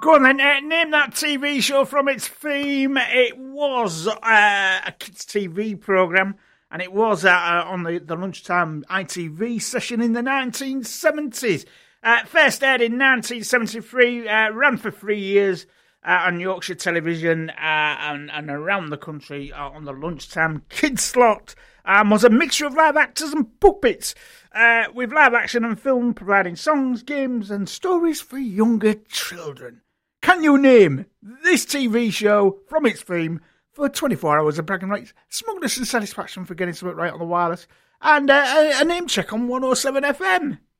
Go on then, name that TV show from its theme. It was a kids' TV programme, and it was on the lunchtime ITV session in the 1970s. First aired in 1973, ran for 3 years on Yorkshire Television and around the country on the lunchtime kids slot. Was a mixture of live actors and puppets, with live action and film providing songs, games and stories for younger children. Can you name this TV show from its theme for 24 hours of bragging rights, smugness and satisfaction for getting something right on the wireless, and a name check on 107 FM?